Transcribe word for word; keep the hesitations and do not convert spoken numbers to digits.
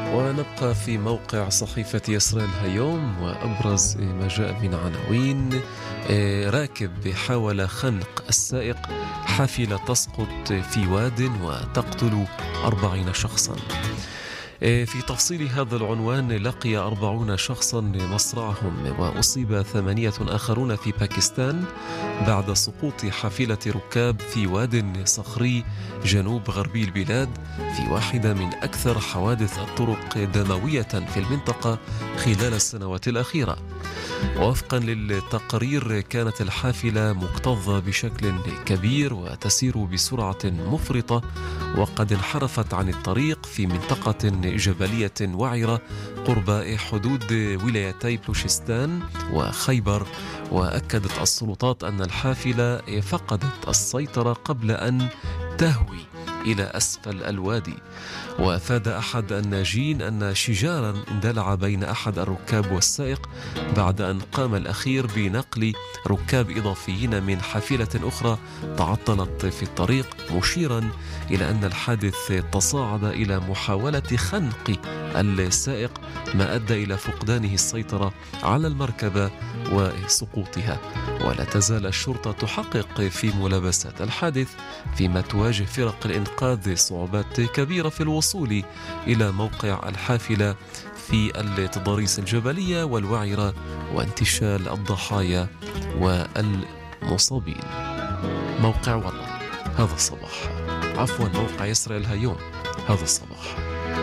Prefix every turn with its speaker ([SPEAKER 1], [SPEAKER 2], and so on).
[SPEAKER 1] ونبقى في موقع صحيفة يسرى اليوم، وأبرز ما جاء من عناوين: راكب حاول خنق السائق، حافلة تسقط في واد وتقتل أربعين شخصا. في تفصيل هذا العنوان: لقي أربعون شخصا مصرعهم وأصيب ثمانية آخرون في باكستان بعد سقوط حافلة ركاب في واد صخري جنوب غربي البلاد، في واحدة من أكثر حوادث الطرق دموية في المنطقة خلال السنوات الأخيرة. ووفقا للتقرير كانت الحافلة مكتظة بشكل كبير وتسير بسرعة مفرطة، وقد انحرفت عن الطريق في منطقة جبلية وعرة قرب حدود ولايتي بلوشستان وخيبر. وأكدت السلطات أن الحافلة فقدت السيطرة قبل أن تهوي إلى أسفل الوادي. وأفاد أحد الناجين أن شجارا اندلع بين أحد الركاب والسائق بعد أن قام الأخير بنقل ركاب إضافيين من حافلة أخرى تعطلت في الطريق، مشيرا إلى أن الحادث تصاعد إلى محاولة خنق السائق، ما أدى إلى فقدانه السيطرة على المركبة وسقوطها. ولا تزال الشرطة تحقق في ملابسات الحادث، فيما تواجه فرق الإنقاذ صعوبات كبيرة في الوصول إلى موقع الحافلة في التضاريس الجبلية والوعرة وانتشال الضحايا والمصابين. موقع والله هذا الصباح، عفوا موقع يسرى اليوم هذا الصباح.